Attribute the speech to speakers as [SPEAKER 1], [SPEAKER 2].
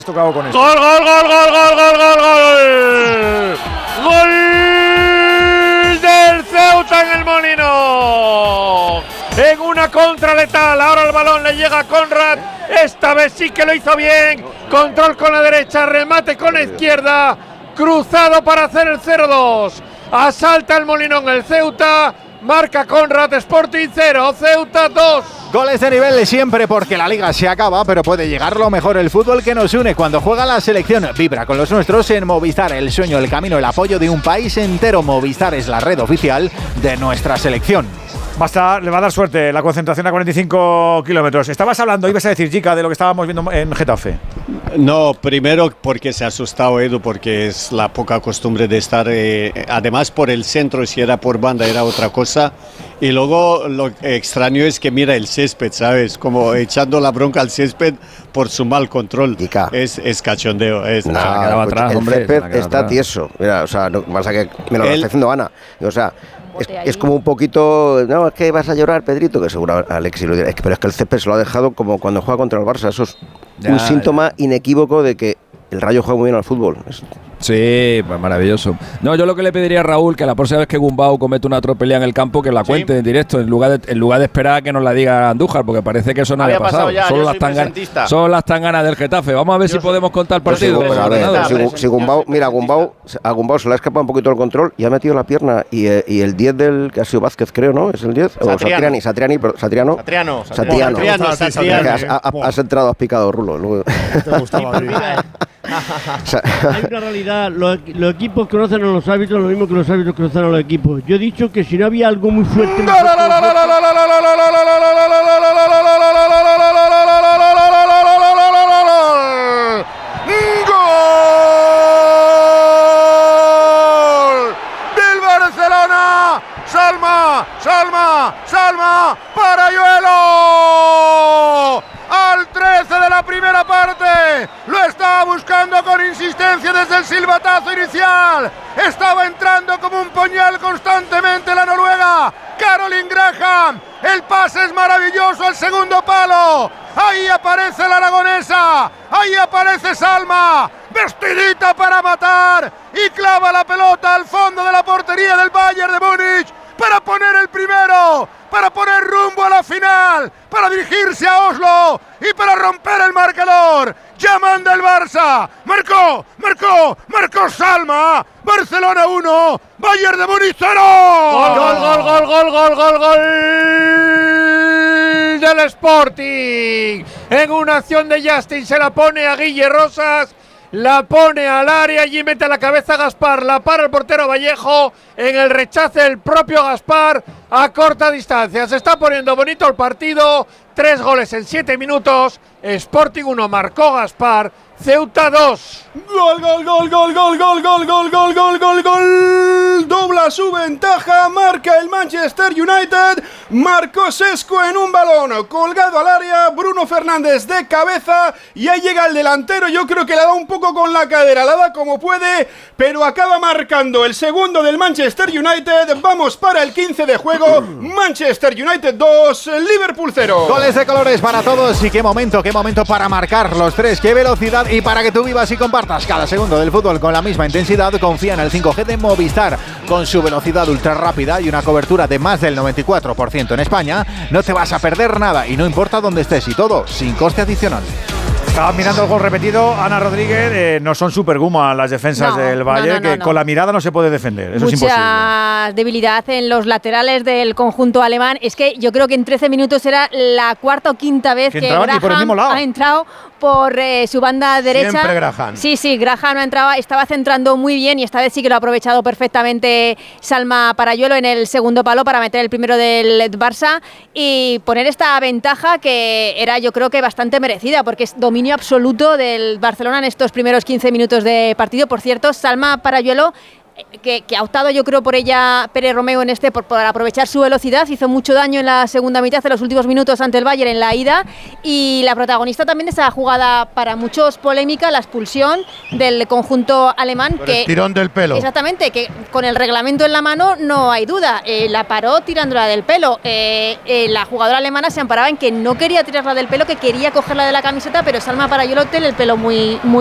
[SPEAKER 1] Tocado con esto.
[SPEAKER 2] ¡Gol, gol, gol, gol, gol, gol, gol, gol! ¡Gol del Ceuta en el Molino! En una contra letal, ahora el balón le llega a Conrad, esta vez sí que lo hizo bien, control con la derecha, remate con la izquierda, cruzado para hacer el 0-2, asalta el Molinón el Ceuta, marca Conrad, Sporting 0, Ceuta 2.
[SPEAKER 3] Goles de nivel siempre porque la liga se acaba, pero puede llegar lo mejor el fútbol que nos une cuando juega la selección. Vibra con los nuestros en Movistar, el sueño, el camino, el apoyo de un país entero. Movistar es la red oficial de nuestra selección.
[SPEAKER 1] Le va a dar suerte la concentración a 45 kilómetros. Estabas hablando, ibas a decir, Jica, de lo que estábamos viendo en Getafe.
[SPEAKER 4] No, primero porque se ha asustado Edu, porque es la poca costumbre de estar, además por el centro, si era por banda era otra cosa. Y luego lo extraño es que mira el césped, ¿sabes? Como echando la bronca al césped por su mal control. Es cachondeo.
[SPEAKER 5] El césped está tieso. Mira, o sea, no, pasa que me lo está haciendo Ana. O sea, es como un poquito, no, es que vas a llorar, Pedrito, que seguro Alexis lo dirá, pero es que el césped se lo ha dejado como cuando juega contra el Barça. Eso es un síntoma inequívoco de que el Rayo juega muy bien al fútbol.
[SPEAKER 6] Sí, pues maravilloso. No, yo lo que le pediría a Raúl, que la próxima vez que Gumbau comete una tropelía en el campo, que la cuente en directo, en lugar de esperar a que nos la diga Andújar, porque parece que eso no había pasado.
[SPEAKER 7] Ya,
[SPEAKER 6] solo las tanganas del Getafe. Vamos a ver si podemos contar el partido.
[SPEAKER 5] Si Gumbau, mira, a Gumbau se le ha escapado un poquito el control y ha metido la pierna. Y el 10 del que ha sido Vázquez, creo, ¿no? ¿Es el 10? Satriano. Has entrado, has picado, Rulo.
[SPEAKER 8] Hay una realidad, los equipos conocen a los árbitros lo mismo que los árbitros conocen a los equipos. Yo he dicho que si no había algo muy fuerte...
[SPEAKER 2] Salma, Parayuelo, al 13 de la primera parte, lo estaba buscando con insistencia desde el silbatazo inicial, estaba entrando como un puñal constantemente la noruega, Caroline Graham, el pase es maravilloso al segundo palo, ahí aparece la aragonesa, ahí aparece Salma, vestidita para matar, y clava la pelota al fondo de la portería del Bayern de Múnich, para poner el primero, para poner rumbo a la final, para dirigirse a Oslo y para romper el marcador. Ya manda el Barça. Marcó Salma. Barcelona 1, Bayern de Múnich 0. Gol del Sporting. En una acción de Justin se la pone a Guille Rosas. La pone al área, allí mete la cabeza a Gaspar, la para el portero Vallejo, en el rechace el propio Gaspar a corta distancia. Se está poniendo bonito el partido, 3 goles en 7 minutos, Sporting 1, marcó Gaspar, Ceuta 2.
[SPEAKER 9] Gol, dobla su ventaja, marca el Manchester United, marcó Sesco en un balón colgado al área, Bruno Fernández de cabeza y ahí llega el delantero, yo creo que le da un poco con la cadera, la da como puede, pero acaba marcando el segundo del Manchester United. Vamos para el 15 de juego, Manchester United 2, Liverpool 0.
[SPEAKER 3] Goles de colores para todos y qué momento para marcar los 3, qué velocidad y para que tú vivas y compartas cada segundo del fútbol con la misma intensidad. Confía en el 5G de Movistar. Con su velocidad ultra rápida y una cobertura de más del 94% en España, no te vas a perder nada y no importa dónde estés, y todo sin coste adicional.
[SPEAKER 1] Estaba mirando el gol repetido, Ana Rodríguez, no son super guma las defensas del Valle, con la mirada no se puede defender, eso es imposible.
[SPEAKER 10] Mucha debilidad en los laterales del conjunto alemán, es que yo creo que en 13 minutos era la cuarta o quinta vez que Graham ha entrado por su banda derecha.
[SPEAKER 7] Siempre Graham.
[SPEAKER 10] Sí, Graham no entraba, estaba centrando muy bien y esta vez sí que lo ha aprovechado perfectamente Salma Parayuelo en el segundo palo para meter el primero del Barça y poner esta ventaja que era, yo creo que bastante merecida, porque es dominio absoluto del Barcelona en estos primeros 15 minutos de partido. Por cierto, Salma Parayuelo que ha optado yo creo por ella Pérez Romeu en por aprovechar su velocidad, hizo mucho daño en la segunda mitad, en los últimos minutos ante el Bayern en la ida, y la protagonista también de esa jugada para muchos polémica, la expulsión del conjunto alemán.
[SPEAKER 2] Que el tirón del pelo.
[SPEAKER 10] Exactamente, que con el reglamento en la mano no hay duda, la paró tirándola del pelo. La jugadora alemana se amparaba en que no quería tirarla del pelo, que quería cogerla de la camiseta, pero Salma Parayuelo tiene el pelo muy